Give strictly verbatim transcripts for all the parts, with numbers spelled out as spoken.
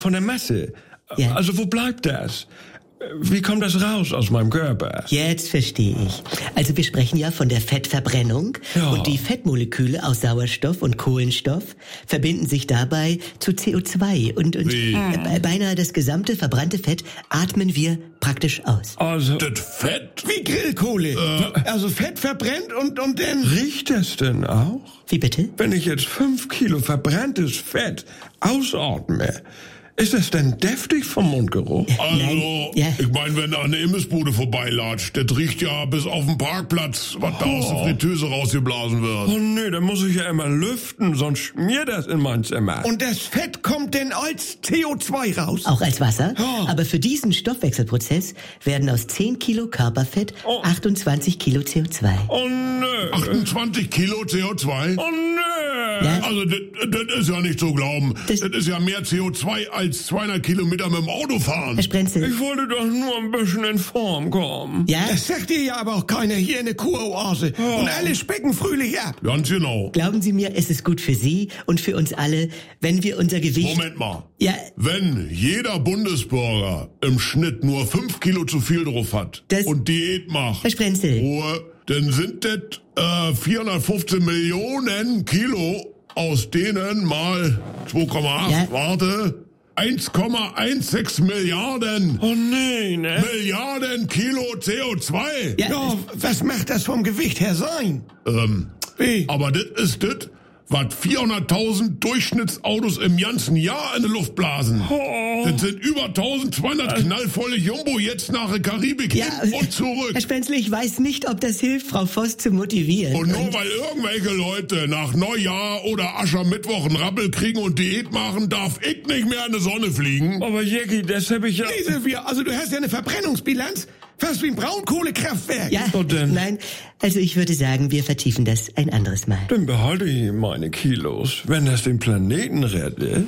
von der Masse. Ja. Also wo bleibt das? Wie kommt das raus aus meinem Körper? Jetzt verstehe ich. Also wir sprechen ja von der Fettverbrennung. Ja. Und die Fettmoleküle aus Sauerstoff und Kohlenstoff verbinden sich dabei zu C O zwei. Und, und Wie? äh, beinahe das gesamte verbrannte Fett atmen wir praktisch aus. Also, Das Fett? Wie Grillkohle. Also Fett verbrennt und, und dann... riecht das denn auch? Wie bitte? Wenn ich jetzt fünf Kilo verbranntes Fett ausatme, ist das denn deftig vom Mundgeruch? Also, Nein, ja. ich meine, wenn da eine Imbissbude vorbeilatscht, das riecht ja bis auf den Parkplatz, was da aus der Fritteuse rausgeblasen wird. Oh nee, da muss ich ja immer lüften, sonst schmiert das in mein Zimmer. Und das Fett kommt denn als C O zwei raus. Auch als Wasser. Ja. Aber für diesen Stoffwechselprozess werden aus zehn Kilo Körperfett Oh. achtundzwanzig Kilo C O zwei. Oh nö. achtundzwanzig Kilo C O zwei? Oh nö. Ja. Also, das, das ist ja nicht zu glauben. Das- Das, ist ja mehr C O zwei als zweihundert Kilometer mit dem Auto fahren. Herr Sprenzel. Ich wollte doch nur ein bisschen in Form kommen. Ja? Das sagt dir ja aber auch keiner hier in der Kuroase. Und alle specken fröhlich ab. Ganz genau. Glauben Sie mir, es ist gut für Sie und für uns alle, wenn wir unser Gewicht... Moment mal. Ja, Wenn jeder Bundesbürger im Schnitt nur fünf Kilo zu viel drauf hat Das- und Diät macht, Herr Sprenzel. Ruhe, dann sind das äh, vierhundertfünfzehn Millionen Kilo, aus denen mal zwei Komma acht, Ja. warte, eins Komma sechzehn Milliarden. Oh nee, ne? Milliarden Kilo C O zwei. Ja. Ja, was macht das vom Gewicht her sein? Ähm, Wie? aber das ist das, was vierhunderttausend Durchschnittsautos im ganzen Jahr in die Luft blasen. Oh. Das sind über eintausendzweihundert knallvolle Jumbo jetzt nach der Karibik Ja, hin und zurück. Herr Sprenzel, ich weiß nicht, ob das hilft, Frau Voss zu motivieren. Und nur weil irgendwelche Leute nach Neujahr oder Aschermittwoch einen Rappel kriegen und Diät machen, darf ich nicht mehr in die Sonne fliegen. Aber Jackie, das habe ich ja... Nee, Silvia, also du hast ja eine Verbrennungsbilanz, fast wie ein Braunkohlekraftwerk. Ja, So denn? nein, also ich würde sagen, wir vertiefen das ein anderes Mal. Dann behalte ich meine Kilos, wenn das den Planeten rettet.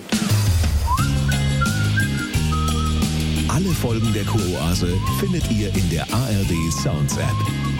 Alle Folgen der Kuroase findet ihr in der A R D Sounds App.